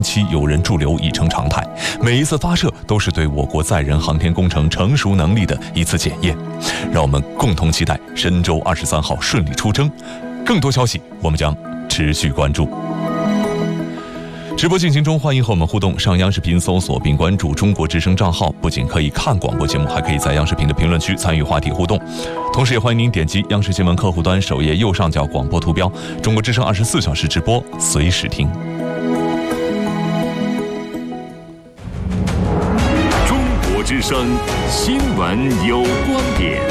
期有人驻留已成常态，每一次发射都是对我国载人航天工程成熟能力的一次检验。让我们共同期待神舟23号顺利出征。更多消息我们将持续关注。直播进行中，欢迎和我们互动。上央视频搜索并关注中国之声账号，不仅可以看广播节目，还可以在央视频的评论区参与话题互动。同时也欢迎您点击央视新闻客户端首页右上角广播图标，中国之声24小时直播，随时听。 中国之声新闻有观点。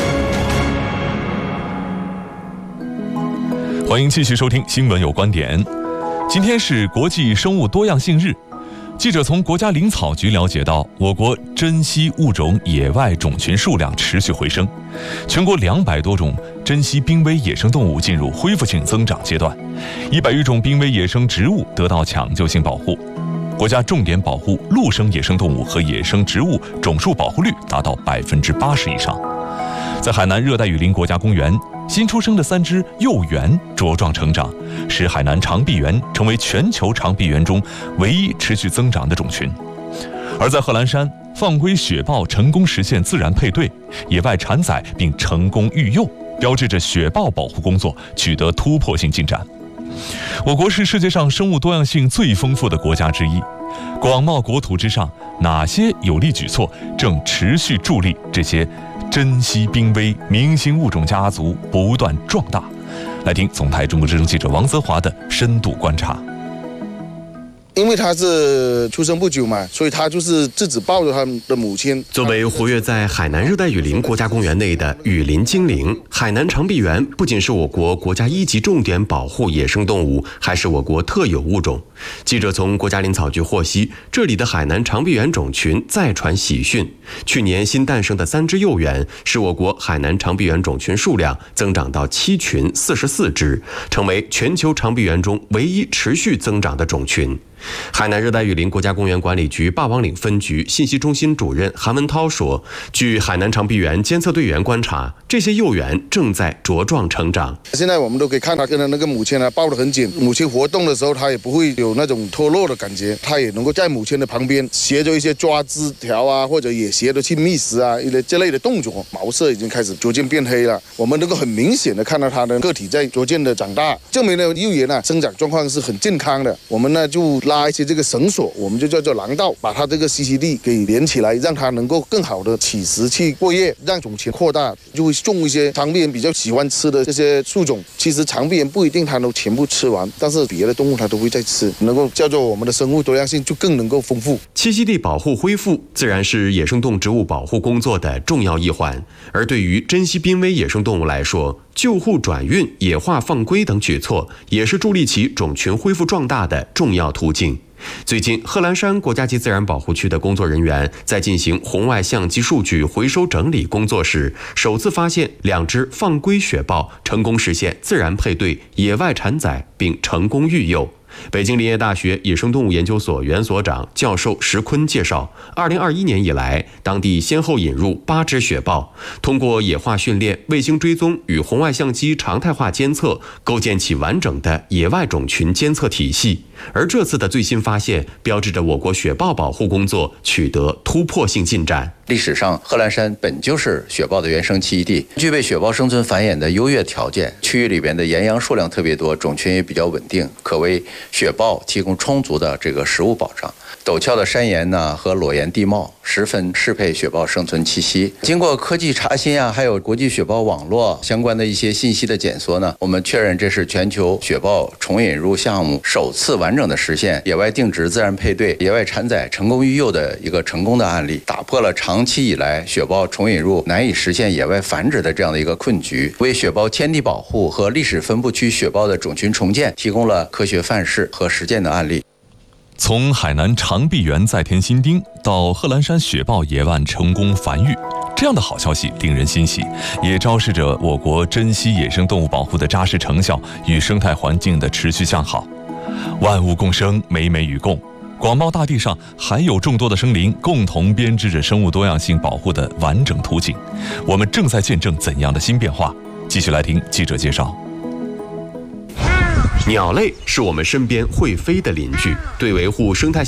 欢迎继续收听新闻有观点。今天是国际生物多样性日，记者从国家林草局了解到，我国珍稀物种野外种群数量持续回升，全国200多种珍稀濒危野生动物进入恢复性增长阶段，100余种濒危野生植物得到抢救性保护。国家重点保护陆生野生动物和野生植物种数保护率达到80%以上。在海南热带雨林国家公园，新出生的3只幼猿茁壮成长，使海南长臂猿成为全球长臂猿中唯一持续增长的种群。而在贺兰山，放归雪豹成功实现自然配对，野外产崽并成功育幼，标志着雪豹保护工作取得突破性进展。我国是世界上生物多样性最丰富的国家之一，广袤国土之上，哪些有力举措正持续助力这些珍稀濒危明星物种家族不断壮大？来听总台中国之声记者王泽华的深度观察。 因为他是出生不久嘛，所以他就是自己抱着他的母亲。 作为活跃在海南热带雨林国家公园内的雨林精灵，海南长臂猿不仅是我国国家1级重点保护野生动物，还是我国特有物种。记者从国家林草局获悉，这里的海南长臂猿种群再传喜讯，去年新诞生的3只幼猿，使我国海南长臂猿种群数量增长到7群44只，成为全球长臂猿中唯一持续增长的种群。海南热带雨林国家公园管理局霸王岭分局信息中心主任韩文涛说，据海南长臂猿监测队员观察，这些幼猿正在茁壮成长。 现在我们都可以看到，跟那个母亲抱得很紧，母亲活动的时候，它也不会有那种脱落的感觉，它也能够在母亲的旁边学着一些抓枝条啊，或者也学着去觅食啊，一类这类的动作。毛色已经开始逐渐变黑了，我们能够很明显的看到它的个体在逐渐的长大，证明了幼猿生长状况是很健康的。我们呢就拉一些这个绳索，我们就叫做廊道，把它这个栖息地给连起来，让它能够更好的起食去过夜，让种群扩大。就会种一些长臂猿比较喜欢吃的这些树种。其实长臂猿不一定它都全部吃完，但是别的动物它都会在吃，能够叫做我们的生物多样性就更能够丰富。 栖息地保护恢复自然是野生动植物保护工作的重要一环，而对于珍稀濒危野生动物来说，救护转运、野化放归等举措也是助力其种群恢复壮大的重要途径。最近，贺兰山国家级自然保护区的工作人员在进行红外相机数据回收整理工作时，首次发现2只放归雪豹成功实现自然配对、野外产崽并成功育幼。北京林业大学野生动物研究所原所长教授石坤介绍，2021年以来，当地先后引入8只雪豹，通过野化训练、卫星追踪与红外相机常态化监测，构建起完整的野外种群监测体系。而这次的最新发现，标志着我国雪豹保护工作取得突破性进展。 历史上，贺兰山本就是雪豹的原生栖息地，具备雪豹生存繁衍的优越条件。区域里边的岩羊数量特别多，种群也比较稳定，可为雪豹提供充足的这个食物保障。陡峭的山岩和裸岩地貌十分适配雪豹生存栖息。经过科技查新还有国际雪豹网络相关的一些信息的检索我们确认这是全球雪豹重引入项目首次完整的实现野外定植、自然配对、野外产崽成功育幼的一个成功的案例，打破了长期以来雪豹重引入难以实现野外繁殖的这样的一个困局，为雪豹天地保护和历史分布区雪豹的种群重建提供了科学范式和实践的案例。 从海南长臂猿再添新丁到贺兰山雪豹野外成功繁育，这样的好消息令人欣喜，也昭示着我国珍稀野生动物保护的扎实成效与生态环境的持续向好。万物共生，美美与共，广袤大地上还有众多的生灵共同编织着生物多样性保护的完整图景。我们正在见证怎样的新变化？继续来听记者介绍。 鸟类是我们身边会飞的邻居，对维护生态系